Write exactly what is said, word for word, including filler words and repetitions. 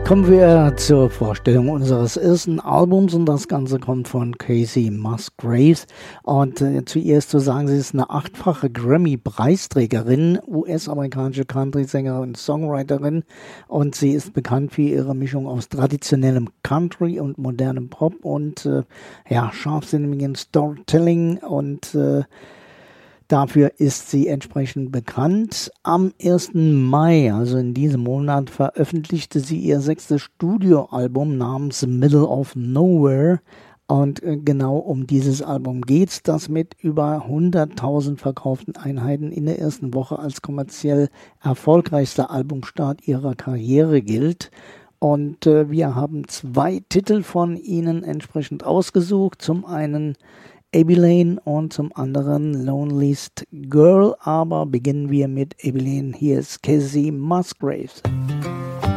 Kommen wir zur Vorstellung unseres ersten Albums und das Ganze kommt von Kacey Musgraves und äh, zuerst zu sagen, sie ist eine achtfache Grammy-Preisträgerin, U S-amerikanische Country-Sängerin, Songwriterin und sie ist bekannt für ihre Mischung aus traditionellem Country und modernem Pop und äh, ja, scharfsinnigen Storytelling und äh, dafür ist sie entsprechend bekannt. Am ersten Mai, also in diesem Monat, veröffentlichte sie ihr sechstes Studioalbum namens Middle of Nowhere. Und genau um dieses Album geht's, das mit über hunderttausend verkauften Einheiten in der ersten Woche als kommerziell erfolgreichster Albumstart ihrer Karriere gilt. Und äh, wir haben zwei Titel von ihnen entsprechend ausgesucht. Zum einen Abilene und zum anderen Loneliest Girl, aber beginnen wir mit Abilene. Hier ist Kacey Musgraves.